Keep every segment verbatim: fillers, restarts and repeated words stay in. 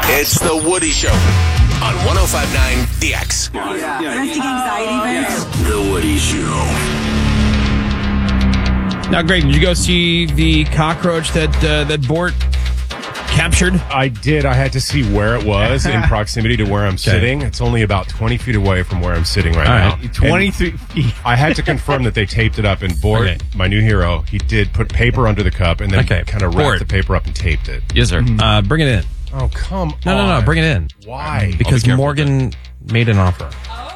It's The Woody Show on one oh five point nine The X. Domestic anxiety vent. The Woody Show. Now, Greg, did you go see the cockroach that uh, that Bort captured? I did. I had to see where it was in proximity to where I'm sitting. It's only about twenty feet away from where I'm sitting right, All right. now. twenty-three feet. I had to confirm that they taped it up. And Bort, Okay. my new hero, he did put paper under the cup and then Okay. kind of Bort. wrapped the paper up and taped it. Yes, sir. Uh, bring it in. Oh, come No, on. no, no. Bring it in. Why? Because I'll be careful Morgan made an offer.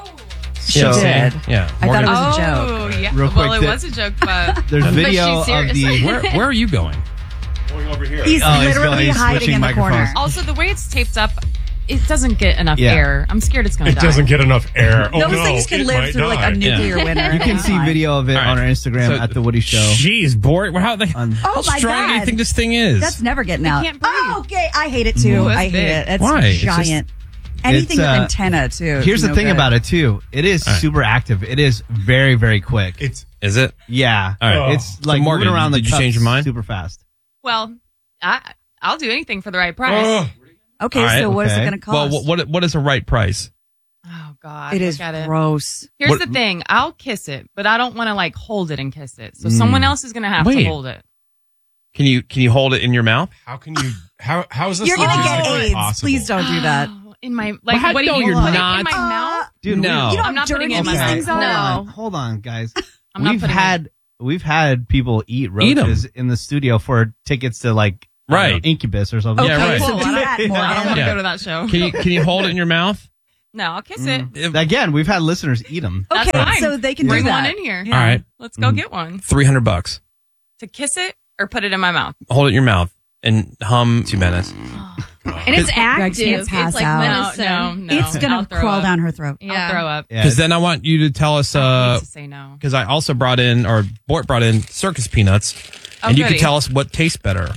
She Yeah. did. Yeah. I thought it Morgan- was a Oh, joke. yeah. Real well, quick, it the- was a joke, but There's But video she of the. seriously- Where, where are you going? Going over here. He's Oh, he's literally going- he's hiding switching in the corner. microphones. also the way it's taped up, it doesn't get enough Yeah. air. I'm scared it's going to It die. doesn't get enough air. Oh, Those no, things can it live might through like die. a nuclear winter. You can It's see fine. video of it All right. on our Instagram So- at the Woody Show. Jeez, Bort. How, the, On- how Oh my strong do you God. think this thing is? That's never getting out. can't breathe. Oh, okay. I hate it too. Ooh, that's I hate big. it. It's Why? It's giant. Anything It's, uh, with antenna too. Here's the No thing good. about it too. It is All right. super active. It is very, very quick. It's Is it? yeah. All right. It's like Morgan, moving around did the you cups change your mind? super fast. Well, I, I'll do anything for the right price. oh, Okay, All right, so what is it okay. going to cost? Well, what, what what is the right price? Oh, God. it look is at it. gross. Here's What- the thing. I'll kiss it, but I don't want to like hold it and kiss it. So someone else is going to have Wait. to hold it. Can you can you hold it in your mouth? how can you? How how is this? You're going to get logistically AIDS. possible? Please don't do that. Oh, in my like How- what do no, you you're put it not. in my mouth? Dude, No. we- You don't I'm not putting it in my dirty mouth. these things hold out. on, hold on, guys. I'm not we've putting had we've had people eat Eat 'em. roaches in the studio for tickets to like I don't Right. know, Incubus or something. Yeah, Okay, right. so Cool. do that, I don't Morgan. want to Yeah. go to that show. Can you can you hold it in your mouth? No, I'll kiss it. If- Again, we've had listeners eat them. That's Okay, fine. so they can Bring do that. one in here. All right, Let's go get one. three hundred bucks. To kiss it or put it in my mouth? Hold it in your mouth and hum two minutes. And it's Greg's gonna active. pass It's like out. No, medicine. no, no. It's going I'll to throw crawl up. down her throat. Yeah. I'll throw up. Yeah, Because then I want you to tell us, I uh, hate to say no. because I also brought in, or Bort brought in circus peanuts, Oh, and you can goody. tell us what tastes better.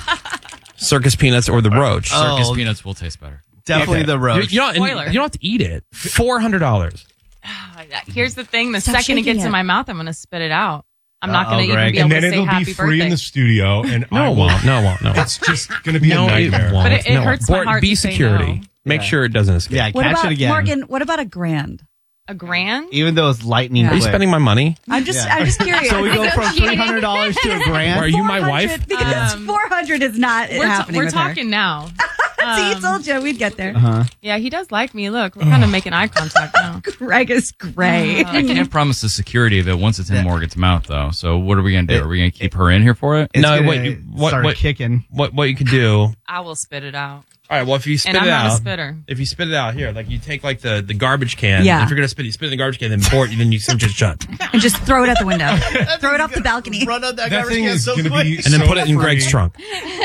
Circus peanuts or the roach. Circus Oh. peanuts will taste better. definitely Okay. the You, roach. you, don't, and Spoiler. you don't have to eat it. four hundred dollars. Here's the thing. The Stop second it shaking gets it. in my mouth, I'm going to spit it out. I'm not Uh-oh, going to even Greg. be able And to then say it'll happy be free birthday. in the studio, and No, I it will. won't. No, it won't. No. It's just going to be no, a it nightmare. won't. But it- it No. hurts my Bort, heart be to say security. no. Make Yeah. sure it doesn't escape. Yeah, What catch about, it again. Morgan, what about a grand? A grand? Even though it's lightning Yeah. Are you quick. spending my money? I'm just, Yeah. I'm just curious. So we go from three hundred dollars to a grand. Are you my four hundred wife? Because Um, four hundred is not We're, ta- happening we're with her. talking now. See, I Um, told you we'd get there. Uh-huh. Yeah, he does like me. Look, we're kind of making eye contact now. Greg is gray. I can't promise the security of it once it's in Yeah. Morgan's mouth, though. So what are we going to do? It- Are we going to keep her in here for it? It's No, gonna what you- what- start what- kicking. What what you can do? I will spit it out. All right. Well, if you spit And I'm it not a out, spitter. if you spit it out here, like you take like the, the garbage can. Yeah. If you're gonna spit, it, you spit it in the garbage can, then pour it, then you cinch it shut, And just throw it out the window. throw it off the balcony. Run up that, That thing is going to be and then so put it in free. Greg's trunk.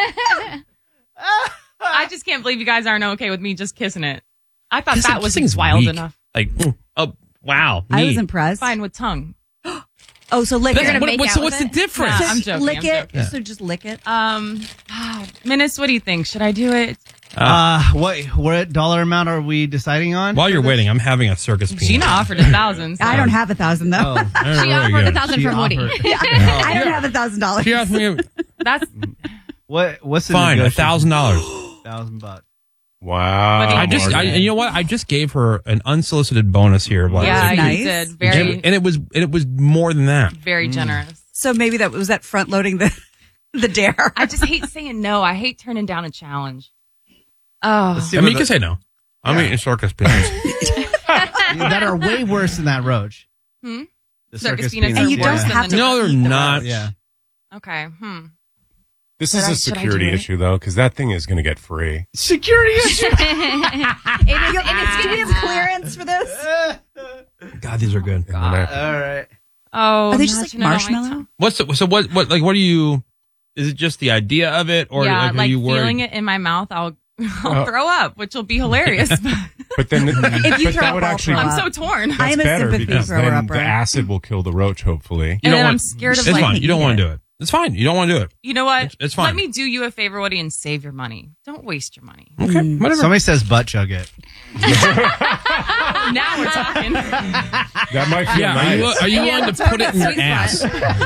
I just can't believe you guys aren't okay with me just kissing it. I thought Kissing- that was kissing's wild weak. enough. Like, mm, oh wow, I was neat. impressed. Fine with tongue. Oh, so lick That's- it. gonna what- make what- out so with what's the it? difference? No, I'm joking. lick I'm it. joking. So just lick it. Um, Menace, what do you think? Should I do it? Uh, what what dollar amount are we deciding on? While you're waiting, I'm having a circus peanut. Gina offered a thousand. so- I don't have a thousand though. Oh, All right, She very offered a good. thousand she from Woody. offered- I don't have a thousand dollars. She asked me, That's What what's the fine, a negotiation? thousand dollars. Thousand bucks. Wow. But he- I just, I, Morgan. and you know what? I just gave her an unsolicited bonus here. Like, yeah, nice. you did. and, Very, and it was, and it was more than that. very generous. So maybe that was that front loading the the dare. I just hate saying no. I hate turning down a challenge. Oh, Let's see I mean, what you can the- say no. I'm eating circus peanuts. that are way worse than that roach. Hmm? The Circus peanuts And you are don't worse than have the to- no, they're eat them. not. Yeah. Okay. Hmm. This Should is I- a should I security do it? issue, though, because that thing is going to get free. Security issue. It is, And it's do we have clearance for this? God, these are good. All right. Oh, Are they just like imagine I don't like marshmallow? tongue. What's the, so what? What like? What do you? Is it just the idea of it, or yeah, like, are like you worried? feeling it in my mouth, I'll I'll Uh, throw up, which will be hilarious. But then, If you but throw that up, would I'll actually throw I'm up. so torn. I am a better sympathy because thrower then upper. the acid will kill the roach. Hopefully, You and don't then want, I'm scared of It's like. fine. You don't want to do it. It's fine. You don't want to do it. You know what? It's- it's fine. Let me do you a favor, Woody, and save your money. Don't waste your money. Okay, whatever. Somebody says butt chug it. Now we're talking. That might feel Yeah, are nice. you, are you Yeah, willing that's to put what it in your sweet ass?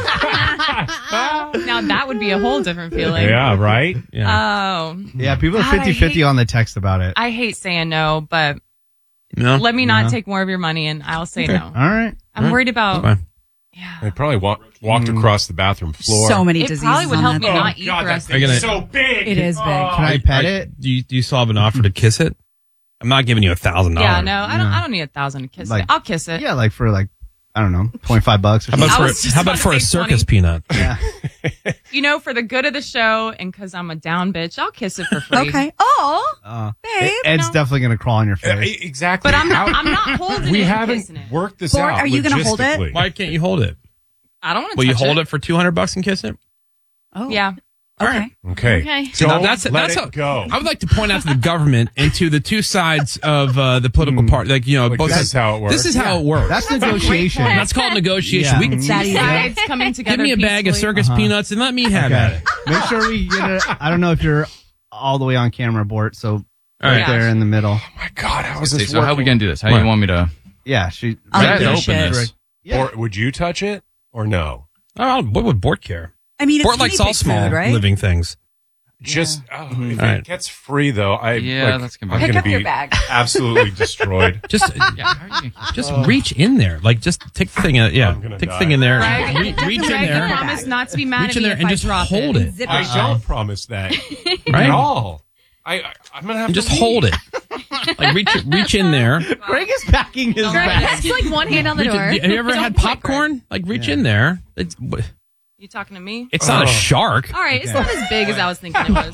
Now that would be a whole different feeling. Yeah, right? Yeah. Oh, Yeah, people are God, I fifty-fifty hate- on the text about it. I hate saying no, but No? let me not No. take more of your money, and I'll say Okay. no. All right. I'm worried about. Fine. Yeah. They probably wa- walked across the bathroom floor. So many It diseases. probably would on help that me thing. not eat God, the that rest of Are you the gonna- so big. It is big. Can I pet it? Do you, do you still have an offer to kiss it? I'm not giving you a thousand dollars. Yeah, no, I don't. I don't need a thousand to kiss Like- it. I'll kiss it. Yeah, like for like, I don't know, twenty-five bucks or How something. about I for, was just how about about to for a say circus twenty. peanut? Yeah. You know, for the good of the show, and because I'm a down bitch, I'll kiss it for free. Okay. Oh, Uh, babe. Ed's no. definitely going to crawl on your Uh, face. exactly. But I'm not. How- I'm not holding we it. and haven't kissing it. worked this Bort, out. are you gonna hold it? logistically. Why can't you hold it? I don't want to. Will you touch hold it for two hundred bucks and kiss it? Oh. Yeah. Okay. Okay. Okay. See, now Don't that's let that's it how, go. I would like to point out to the government and to the two sides of uh, the political party, like you know, Like, both this sides. is how it works. This is how it works. That's negotiation. That's called negotiation. Yeah. We can It's that easy. Sides coming together. give me a bag of peacefully. circus peanuts and let me have at Okay. it. Make sure we get it. I don't know if you're all the way on camera, Bort. So All right right. there in the middle. My God, how is Okay, this so how are we working? going to do this? How What? do you want me to Yeah, she. I'll Right, do open shit. this? Yeah. Or would you touch it or no? Oh, what would Bort care? I mean, it's Bort likes guinea all pig small food, right? living things. Just oh, if All it right. gets free though, I Yeah, like, that's gonna I'm be- Pick gonna up your be bag. absolutely destroyed. Just, Yeah, how are you gonna- just reach in there. Like, just take the thing. Uh, yeah, I'm gonna take the die. thing in there. Greg, Re- reach in Greg, there. promise not to be mad Reach at in me there if and I just drop hold it. Zip I it. don't promise that Right? at all. I, I I'm gonna have And to just leave. hold it. Like reach, reach in there. Greg is packing his bag. It's like one hand on the Reach door. in- have you ever Don't had point, popcorn? Like reach in there. It's, You talking to me? it's not a Oh. shark. All right, it's not as big as I was thinking it was.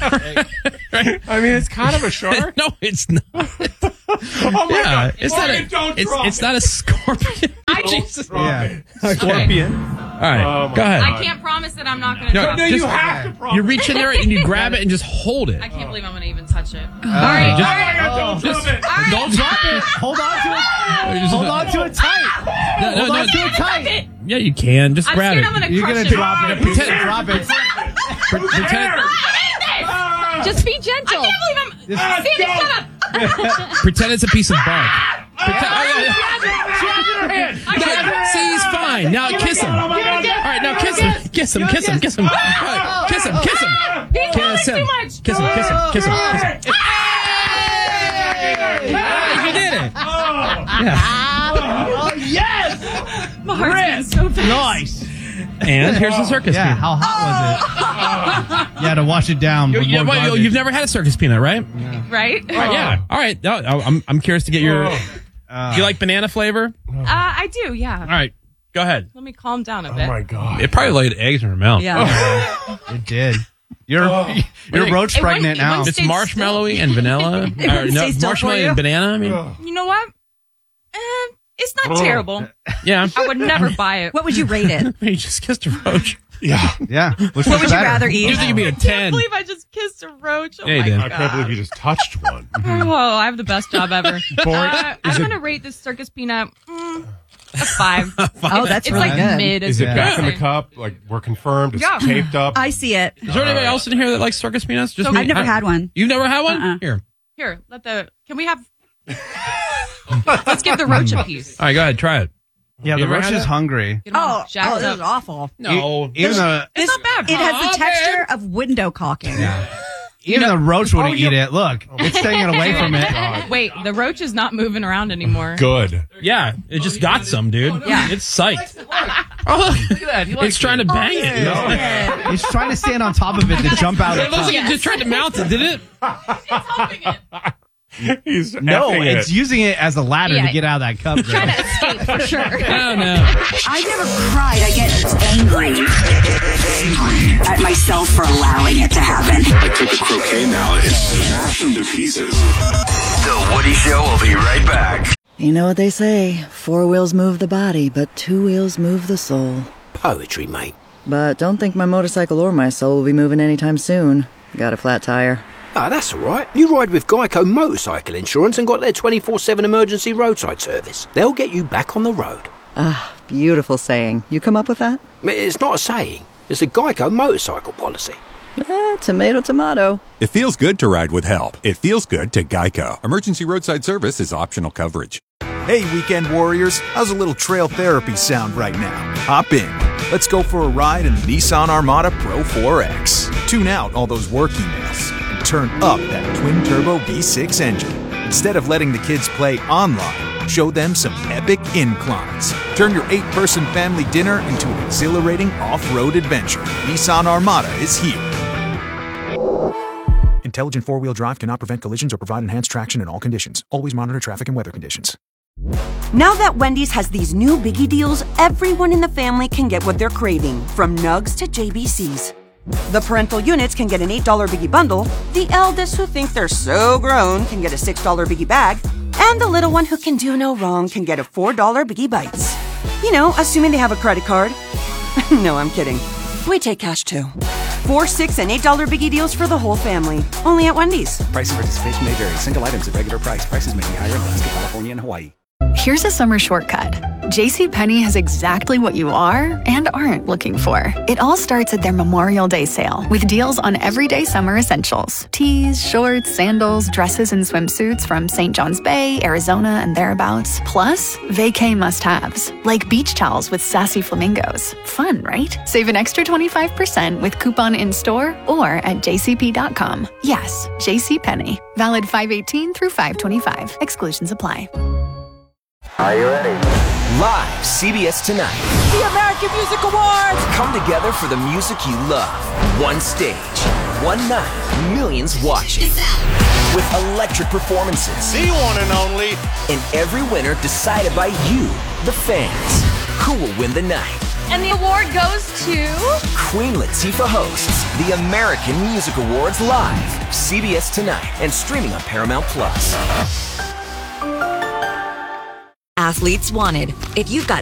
I mean, it's kind of a shark. No, it's not. Oh my Yeah, God! it's not Morgan, a. don't It's, drop it's it. not a scorpion. Jesus. Drop Yeah. it. Scorpion. All right, Oh my go ahead. I can't promise that I'm not going to No, drop No, it. Just- you have to promise. You reach in there and you grab it and just hold it. I can't believe I'm going to even touch it. All right, just, Oh my God, don't just- drop it. don't drop it. Hold on to it. Just- Hold on to it tight. No, no, Hold no. on to it tight. Yeah, you can. Just I'm grab scared it. I'm going to You're crush gonna it. drop it. Pretend- Drop it. Pre- pretend, Just be gentle. I can't believe I'm... Sandy, shut up! pretend it's a piece of bark. Pretend, oh, yeah, yeah. No, see, he's fine. Now kiss him. All right, now kiss him. Kiss him. Kiss him. Kiss him. All right, kiss him. Kiss him. He's Kiss too him. much. Kiss him. Kiss him. Kiss him. Kiss him. Hey, you did it. Oh, yes. My heart's beating so fast. Nice. And here's the circus Yeah, peanut. how hot was it? Yeah, to wash it down. You, with you, more well, you- garbage. you've never had a circus peanut, right? Right? Yeah. All right. No, I'm I'm curious to get your. Do you like banana flavor? Uh, I do, yeah. All right. Go ahead. Let me calm down a Oh bit. my God! It probably laid eggs in her mouth. Yeah. It did. You're you're Wait, roach it wouldn't- pregnant it now. wouldn't It's stay marshmallowy and vanilla. It Or, wouldn't no, stay still marshmallow for you? and banana. I mean, You know what? Eh, it's not terrible. yeah. I would never buy it. What would you rate it? You just kissed a roach. Yeah, Yeah. Which What was would you better? rather You eat? think you'd be a I can't ten? believe I just kissed a roach. Oh Yeah, you my did. I God. can't believe you just touched one. Oh, I have the best job ever. Bort, Uh, I'm is it- going to rate this circus peanut mm, a five. Oh, that's It's really like good. mid. Is it as back in the good. cup? Like we're confirmed? It's Yeah. taped up. I see it. Is there anybody else in here that likes circus peanuts? Just So- me? I've never I- had one. You've never had one? Uh-uh. Here. Here, let the. Can we have. Let's give the roach a piece. All right, go ahead. Try it. Yeah, You the ever roach had is that? hungry. Get 'em all Oh, jacked oh, this up. is awful. No. Even the This, not bad. It has Aw, the texture man. of window caulking. even the roach wouldn't oh, eat you- it. Look, it's staying away from it. Wait, the roach is not moving around anymore. Good. Yeah, it just got some, dude. Yeah. It's psyched. Oh, look at that. It's trying to bang it. No. It's trying to stand on top of it to jump out. It Of looks the like it just tried to mount it, did it? He's No, effing it's it. using it as a ladder Yeah. to get out of that cup. Trying Greg. to escape for sure. No, no. I never cried. I get angry. Angry at myself for allowing it to happen. I took a croquet mallet and smashed them to pieces. The Woody Show will be right back. You know what they say, four wheels move the body, but two wheels move the soul. Poetry, mate. But don't think my motorcycle or my soul will be moving anytime soon. Got a flat tire. Ah, that's all right. You ride with Geico Motorcycle Insurance and got their twenty-four seven emergency roadside service. They'll get you back on the road. Ah, beautiful saying. You come up with that? It's not a saying. It's a Geico motorcycle policy. Eh, tomato, tomato. It feels good to ride with help. It feels good to Geico. Emergency roadside service is optional coverage. Hey, weekend warriors, how's a little trail therapy sound right now? Hop in. Let's go for a ride in the Nissan Armada Pro four X. Tune out all those work emails and turn up that twin-turbo V six engine. Instead of letting the kids play online, show them some epic inclines. Turn your eight-person family dinner into an exhilarating off-road adventure. Nissan Armada is here. Intelligent four-wheel drive cannot prevent collisions or provide enhanced traction in all conditions. Always monitor traffic and weather conditions. Now that Wendy's has these new biggie deals, everyone in the family can get what they're craving, from nugs to J B Cs. The parental units can get an eight dollar biggie bundle, the eldest who think they're so grown can get a six dollar biggie bag, and the little one who can do no wrong can get a four dollar biggie bites. You know, assuming they have a credit card. No, I'm kidding. We take cash too. Four, six, and eight dollar biggie deals for the whole family. Only at Wendy's. Price and participation may vary. Single items at regular price. Prices may be higher in Alaska, California, and Hawaii. Here's a summer shortcut. JCPenney has exactly what you are and aren't looking for. It all starts at their Memorial Day sale with deals on everyday summer essentials. Tees, shorts, sandals, dresses, and swimsuits from Saint John's Bay, Arizona, and thereabouts. Plus, vacay must-haves, like beach towels with sassy flamingos. Fun, right? Save an extra twenty-five percent with coupon in-store or at j c p dot com. Yes, JCPenney. Valid five eighteen through five twenty-five. Exclusions apply. Are you ready? Live, C B S Tonight. The American Music Awards! Come together for the music you love. One stage, one night, millions watching. With electric performances. The one and only. And every winner decided by you, the fans. Who will win the night? And the award goes to... Queen Latifah hosts the American Music Awards live. C B S Tonight and streaming on Paramount Plus. Athletes Wanted. If you've got